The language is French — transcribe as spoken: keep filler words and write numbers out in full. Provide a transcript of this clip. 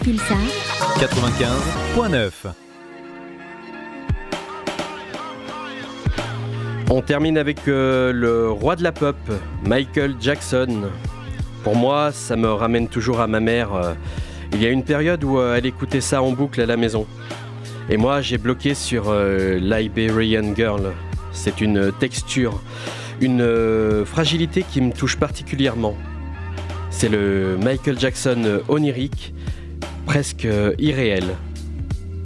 Pulsar quatre-vingt-quinze virgule neuf. On termine avec euh, le roi de la pop, Michael Jackson. Pour moi, ça me ramène toujours à ma mère. Euh, il y a une période où euh, elle écoutait ça en boucle à la maison. Et moi, j'ai bloqué sur euh, Liberian Girl. C'est une texture, une euh, fragilité qui me touche particulièrement. C'est le Michael Jackson onirique, presque euh, irréel.